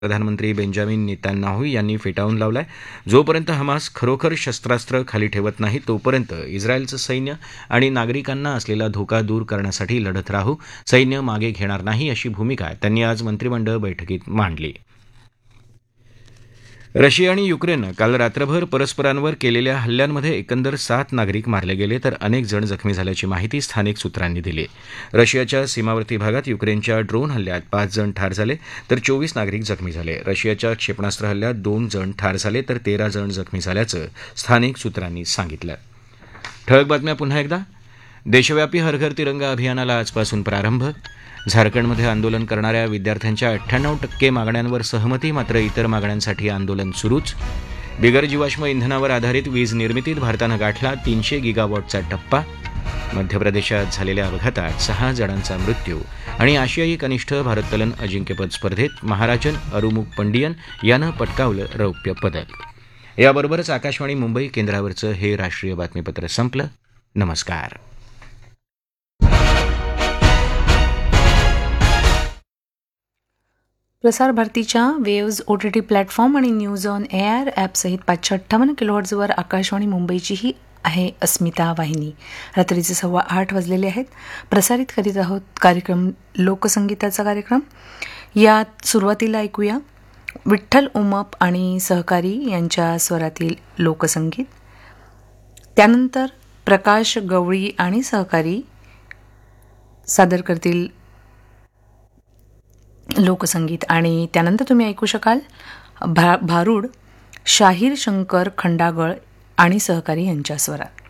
प्रधानमंत्री Benjamin Netanyahu यांनी फेटाळून लावलाय. जोपर्यंत हमास खरोखर शस्त्रास्त्र खाली ठेवत नाही तोपर्यंत इस्रायलचं सैन्य आणि नागरिकांना असलेला धोका दूर करण्यासाठी लढत राहू, सैन्य मागे घेणार नाही अशी भूमिका त्यांनी आज मंत्रिमंडळ बैठकीत मांडली. रशिया आणि युक्रेननं काल रात्रभर परस्परांवर केलेल्या हल्ल्यांमध्ये एकंदर 7 नागरिक मारले गेले तर अनेक जण जखमी झाल्याची माहिती स्थानिक सूत्रांनी दिली. रशियाच्या सीमावर्ती भागात युक्रेनच्या ड्रोन हल्ल्यात 5 जण ठार झाले तर 24 नागरिक जखमी झाले. रशियाच्या क्षेपणास्त्र हल्ल्यात 2 जण ठार झाले तर 13 जण जखमी झाल्याचं स्थानिक सूत्रांनी सांगितलं. ठळक बातम्या पुन्हा एकदा. देशव्यापी हर घर तिरंगा अभियानाला आजपासून प्रारंभ. झारखंडमध्ये आंदोलन करणाऱ्या विद्यार्थ्यांच्या 98% मागण्यांवर सहमती, मात्र इतर मागण्यांसाठी आंदोलन सुरूच. बिगर जीवाश्म इंधनावर आधारित वीज निर्मितीत भारतानं गाठला 300 गिगावॉटचा टप्पा. मध्य प्रदेशात झालेल्या अपघातात 6 जणांचा मृत्यू. आणि आशियाई कनिष्ठ भारोत्तोलन अजिंक्यपद स्पर्धेत महाराजन अरुमुग पंडियन यानं पटकावलं रौप्य पदक. याबरोबरच आकाशवाणी मुंबई केंद्रावरचं हे राष्ट्रीय बातमीपत्र संपलं. नमस्कार. प्रसार भारतीच्या वेव्ज OTT प्लॅटफॉर्म आणि न्यूज ऑन एअर ॲपसहित 558 किलोहर्ट्झवर आकाशवाणी मुंबईचीही आहे अस्मिता वाहिनी. रात्रीचे 8:15 वाजलेले आहेत. प्रसारित करीत आहोत कार्यक्रम लोकसंगीताचा कार्यक्रम. यात सुरुवातीला ऐकूया विठ्ठल उमप आणि सहकारी यांच्या स्वरातील लोकसंगीत. त्यानंतर प्रकाश गवळी आणि सहकारी सादर करतील लोकसंगीत आणि त्यानंतर तुम्ही ऐकू शकाल भारूड शाहीर शंकर खंडागळ आणि सहकारी यांच्या स्वरात.